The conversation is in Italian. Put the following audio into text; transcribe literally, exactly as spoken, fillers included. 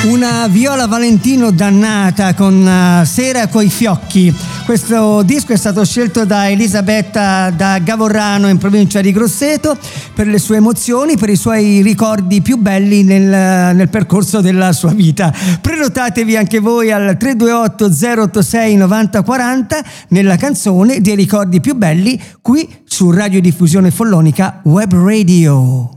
Una Viola Valentino dannata con uh, Sera coi fiocchi. Questo disco è stato scelto da Elisabetta da Gavorrano in provincia di Grosseto per le sue emozioni, per i suoi ricordi più belli nel, nel percorso della sua vita. Prenotatevi anche voi al tre due otto zero otto sei nove zero quattro zero nella canzone dei ricordi più belli qui su Radiodiffusione Follonica Web Radio.